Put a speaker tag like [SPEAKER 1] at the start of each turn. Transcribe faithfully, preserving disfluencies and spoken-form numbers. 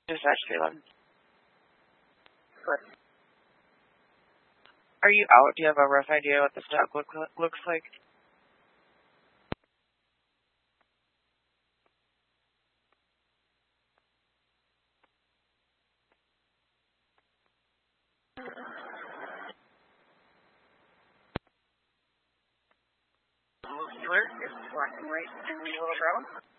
[SPEAKER 1] Dispatch three eleven.
[SPEAKER 2] What?
[SPEAKER 1] Are you out? Do you have a rough idea what the stock look, looks like?
[SPEAKER 2] Alert is black and white and a little brown.